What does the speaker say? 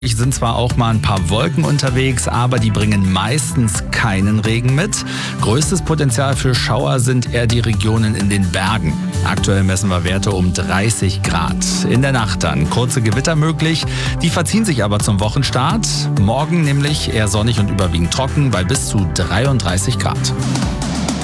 Sind zwar auch mal ein paar Wolken unterwegs, aber die bringen meistens keinen Regen mit. Größtes Potenzial für Schauer sind eher die Regionen in den Bergen. Aktuell messen wir Werte um 30 Grad. In der Nacht dann kurze Gewitter möglich, die verziehen sich aber zum Wochenstart. Morgen nämlich eher sonnig und überwiegend trocken bei bis zu 33 Grad.